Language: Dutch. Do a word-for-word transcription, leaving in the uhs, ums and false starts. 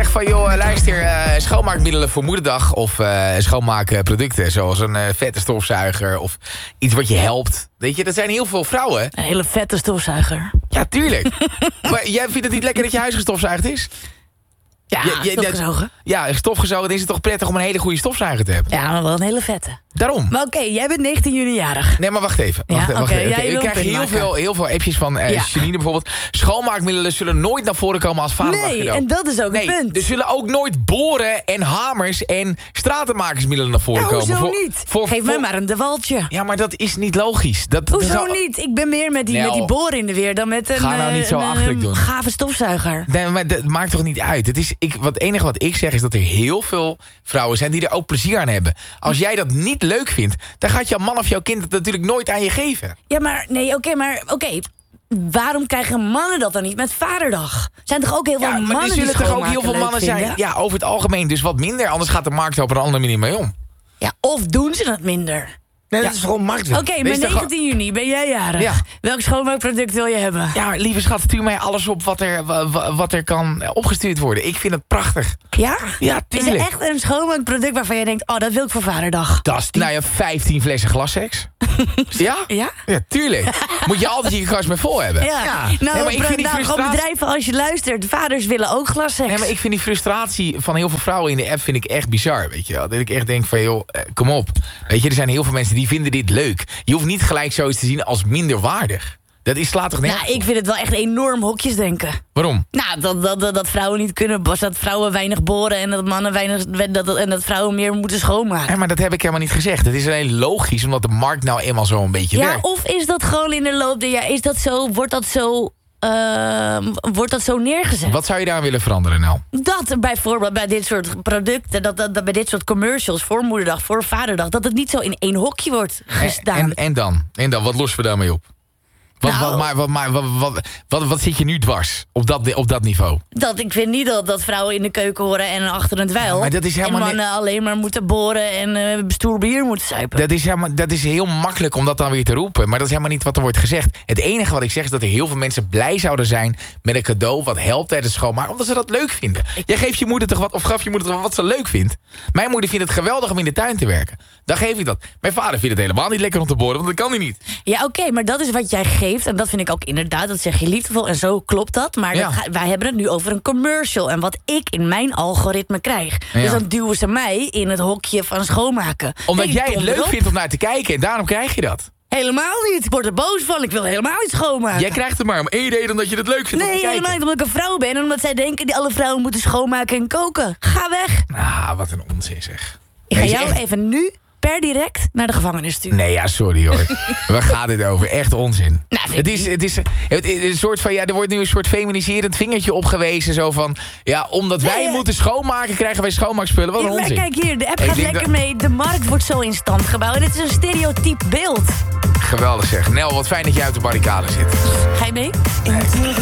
zegt van, joh, luister, uh, schoonmaakmiddelen voor moederdag of uh, schoonmaakproducten, zoals een uh, vette stofzuiger of iets wat je helpt. Weet je, dat zijn heel veel vrouwen. Een hele vette stofzuiger. Ja, tuurlijk. Maar jij vindt het niet lekker dat je huis gestofzuigd is? Ja, je, je, stofgezogen. Ja, stofgezogen is het toch prettig om een hele goede stofzuiger te hebben? Ja, maar wel een hele vette. Daarom. Maar oké, okay, jij bent negentien juni jarig. Nee, maar wacht even. Wacht, ja, wacht okay, even. Okay, ik krijg heel veel, heel veel appjes van uh, ja. Janine bijvoorbeeld. Schoonmaakmiddelen zullen nooit naar voren komen als vaderdag Nee, cadeau. en dat is ook nee, het punt. Er zullen ook nooit boren en hamers en stratenmakersmiddelen naar voren ja, komen. Hoezo voor, niet? Voor, Geef voor, mij maar een dewaltje. Ja, maar dat is niet logisch. Dat, Hoezo dat zou, niet? Ik ben meer met die, Nel, met die boren in de weer dan met een, ga nou niet zo een, achterlijk doen. een gave stofzuiger. Nee, maar dat maakt toch niet uit. Het, is, ik, wat, het enige wat ik zeg is dat er heel veel vrouwen zijn die er ook plezier aan hebben. Als jij dat niet leuk vindt, dan gaat jouw man of jouw kind het natuurlijk nooit aan je geven. Ja, maar nee, oké, okay, maar oké. Okay. Waarom krijgen mannen dat dan niet met vaderdag? Zijn toch ook heel veel ja, maar mannen er zullen die toch ook heel veel mannen vinden? zijn. Ja, over het algemeen dus wat minder. Anders gaat de markt op een andere manier mee om. Ja, of doen ze het minder? Nee, dat ja. is gewoon marktwerk. Oké, okay, maar negentien juni ben jij jarig. Ja. Welk schoonmaakproduct wil je hebben? Ja, lieve schat, stuur mij alles op wat er, wat er kan opgestuurd worden. Ik vind het prachtig. Ja? Ja, tuurlijk. Is er echt een schoonmaakproduct waarvan jij denkt, oh, dat wil ik voor vaderdag? Dat is nou ja, vijftien flessen glassex. Ja? Ja? Ja, tuurlijk. Moet je altijd je glas mee vol hebben. Ja. ja. Nou, nee, maar ik vind die nou frustratie... gewoon bedrijven, als je luistert, vaders willen ook glasseks. Nee, maar ik vind die frustratie van heel veel vrouwen in de app vind ik echt bizar, weet je wel. Dat ik echt denk van, joh, eh, kom op. Weet je, er zijn heel veel mensen die vinden dit leuk. Je hoeft niet gelijk zoiets te zien als minderwaardig. Dat is, slaat toch nergens Nou, ik vind het wel echt enorm hokjes denken. Waarom? Nou, dat, dat, dat, dat vrouwen niet kunnen, dat vrouwen weinig boren en dat mannen weinig, dat, dat, en dat vrouwen meer moeten schoonmaken. Ja, maar dat heb ik helemaal niet gezegd. Het is alleen logisch, omdat de markt nou eenmaal zo een beetje ja, werkt. Of is dat gewoon in de loop der jaren, is dat zo, wordt dat zo... Uh, wordt dat zo neergezet? Wat zou je daar willen veranderen nou? Dat er bijvoorbeeld bij dit soort producten, dat, dat, dat bij dit soort commercials voor moederdag, voor vaderdag, dat het niet zo in één hokje wordt gestaan. En, en, en dan? En dan? Wat lossen we daarmee op? Wat, nou, wat, maar, wat, maar, wat, wat, wat, wat zit je nu dwars op dat, op dat niveau? Dat, ik vind niet dat, dat vrouwen in de keuken horen en achter een dweil. Ja, maar dat is helemaal en mannen niet... alleen maar moeten boren en uh, stoer bier moeten zuipen. Dat is, helemaal, dat is heel makkelijk om dat dan weer te roepen. Maar dat is helemaal niet wat er wordt gezegd. Het enige wat ik zeg is dat er heel veel mensen blij zouden zijn met een cadeau wat helpt tijdens schoonmaken. Omdat ze dat leuk vinden. Ik... Jij geeft je moeder toch wat, of gaf je moeder toch wat ze leuk vindt? Mijn moeder vindt het geweldig om in de tuin te werken. Dan geef ik dat. Mijn vader vindt het helemaal niet lekker om te boren, want dat kan hij niet. Ja, oké, okay, maar dat is wat jij geeft. En dat vind ik ook inderdaad, dat zeg je liefdevol en zo klopt dat. Maar ja. dat ga, wij hebben het nu over een commercial. En wat ik in mijn algoritme krijg. Ja. Dus dan duwen ze mij in het hokje van schoonmaken. Omdat hey, jij het leuk vindt om naar te kijken. En daarom krijg je dat. Helemaal niet. Ik word er boos van. Ik wil helemaal niet schoonmaken. Jij krijgt het maar om één reden omdat je het leuk vindt nee, om te kijken. Nee, helemaal niet omdat ik een vrouw ben. En omdat zij denken dat alle vrouwen moeten schoonmaken en koken. Ga weg. Ah, wat een onzin zeg. Ik ga nee, jou echt... even nu... per direct naar de gevangenis sturen. Nee, ja, sorry hoor. Waar gaat dit over? Echt onzin. Nou, het, is, het, is, het is een soort van, ja, er wordt nu een soort feminiserend vingertje opgewezen. Zo van, ja, omdat wij nee, moeten schoonmaken, krijgen wij schoonmaakspullen. Wat een ja, onzin. Kijk hier, de app ik gaat lekker dat... mee. De markt wordt zo in stand gebouwd. En het is een stereotyp beeld. Geweldig zeg. Nel, wat fijn dat jij uit de barricade zit. Ga je mee? Nee.